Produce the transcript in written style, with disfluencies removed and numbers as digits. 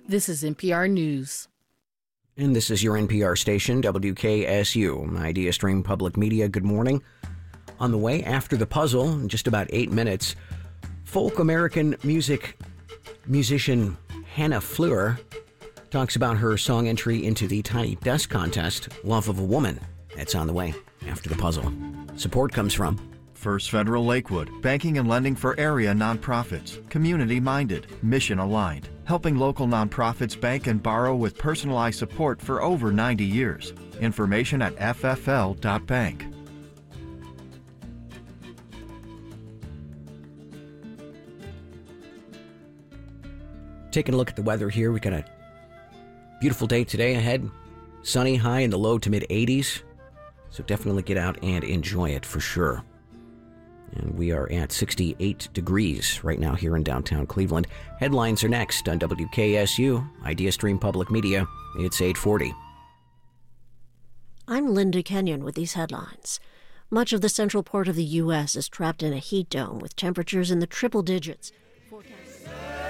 This is NPR News. And this is your NPR station, WKSU, Idea Stream Public Media. Good morning. On the way after the puzzle, in just about 8 minutes, folk American musician Hannah Fleur talks about her song entry into the Tiny Desk contest, Love of a Woman. That's on the way after the puzzle. Support comes from First Federal Lakewood, banking and lending for area nonprofits, community-minded, mission-aligned, helping local nonprofits bank and borrow with personalized support for over 90 years. Information at ffl.bank. Taking a look at the weather here, we got a beautiful day today ahead. Sunny, high in the low to mid 80s. So definitely get out and enjoy it for sure. And we are at 68 degrees right now here in downtown Cleveland. Headlines are next on WKSU, Idea Stream Public Media. It's 8:40. I'm Linda Kenyon with these headlines. Much of the central part of the U.S. is trapped in a heat dome with temperatures in the triple digits.